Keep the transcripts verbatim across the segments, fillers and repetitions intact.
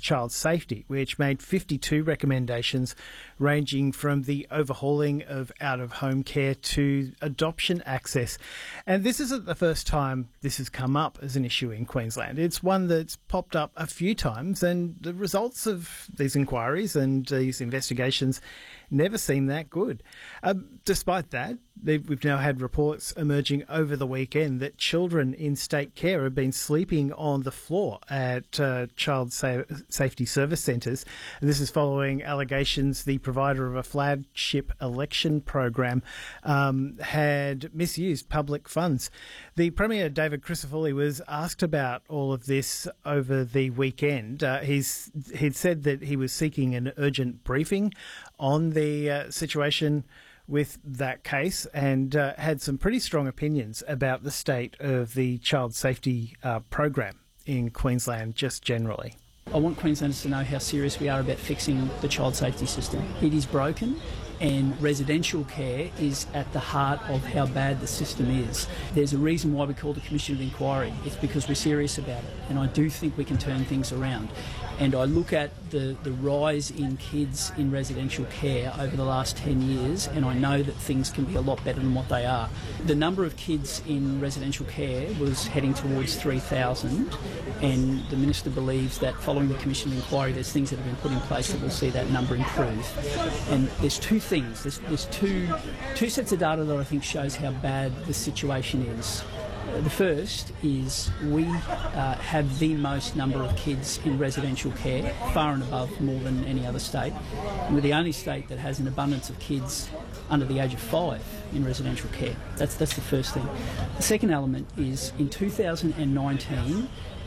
Child Safety, which made fifty-two recommendations ranging from the overhauling of out-of-home care to adoption access. And this isn't the first time this has come up as an issue in Queensland. It's one that's popped up a few times, and the results of these inquiries and these investigations never seem that good. Um, despite that, we've now had reports emerging over the weekend that children in state care have been sleeping on the floor at uh, child sa- safety service centres. This is following allegations the provider of a flagship election program um, had misused public funds. The Premier, David Crisafulli, was asked about all of this over the weekend. Uh, he's he'd said that he was seeking an urgent briefing on the uh, situation with that case, and uh, had some pretty strong opinions about the state of the child safety uh, program in Queensland just generally. I want Queenslanders to know how serious we are about fixing the child safety system. It is broken, and residential care is at the heart of how bad the system is. There's a reason why we call the Commission of Inquiry. It's because we're serious about it, and I do think we can turn things around. And I look at the, the rise in kids in residential care over the last ten years, and I know that things can be a lot better than what they are. The number of kids in residential care was heading towards three thousand, and the Minister believes that following the Commission of Inquiry, there's things that have been put in place that will see that number improve. And there's two things. There's, there's two, two sets of data that I think shows how bad the situation is. The first is we uh, have the most number of kids in residential care, far and above more than any other state. And we're the only state that has an abundance of kids under the age of five in residential care. That's, that's the first thing. The second element is in two thousand nineteen,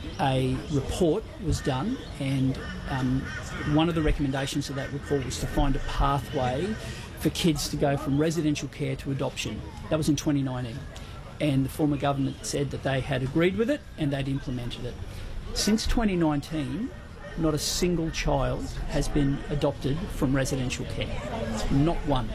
a report was done, and um, one of the recommendations of that report was to find a pathway for kids to go from residential care to adoption. That was in twenty nineteen. And the former government said that they had agreed with it and they'd implemented it. Since twenty nineteen, not a single child has been adopted from residential care. Not one.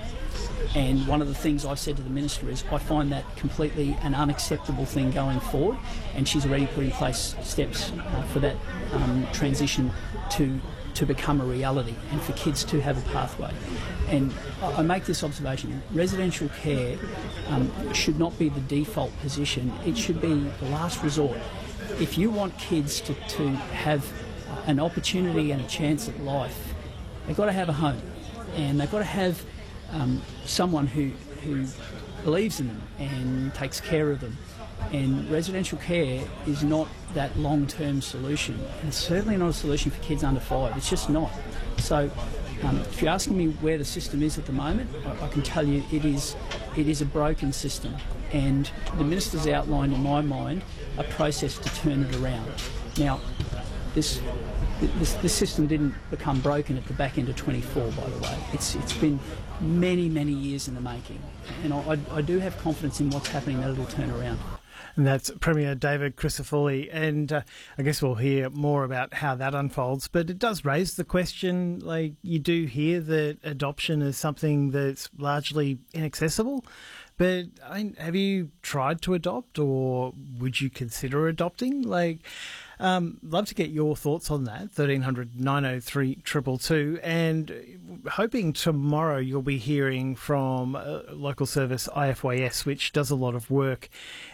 And one of the things I said to the Minister is I find that completely an unacceptable thing going forward, and she's already put in place steps uh, for that um, transition to to become a reality and for kids to have a pathway. And I make this observation, residential care um, should not be the default position, it should be the last resort. If you want kids to, to have an opportunity and a chance at life, they've got to have a home, and they've got to have um, someone who, who believes in them and takes care of them. And residential care is not that long-term solution, and it's certainly not a solution for kids under five. It's just not. So um, if you're asking me where the system is at the moment, I, I can tell you it is, it is a broken system, and the Minister's outlined in my mind a process to turn it around. Now, this this, this system didn't become broken at the back end of twenty-four, by the way. It's It's been many, many years in the making, and I, I, I do have confidence in what's happening that it'll turn around. And that's Premier David Crisafulli, and uh, I guess we'll hear more about how that unfolds. But it does raise the question, like, you do hear that adoption is something that's largely inaccessible, but I mean, have you tried to adopt, or would you consider adopting? Like, um, love to get your thoughts on that, thirteen hundred nine oh three two two two, and hoping tomorrow you'll be hearing from uh, local service I F Y S, which does a lot of work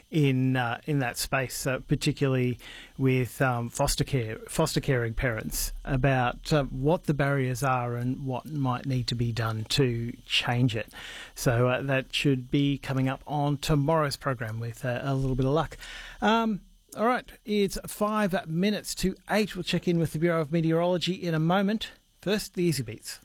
in uh, in that space, uh, particularly with um, foster care, foster caring parents, about uh, what the barriers are and what might need to be done to change it. So uh, that should be coming up on tomorrow's program with uh, a little bit of luck. Um, all right, it's five minutes to eight. We'll check in with the Bureau of Meteorology in a moment. First, the Easy Beats.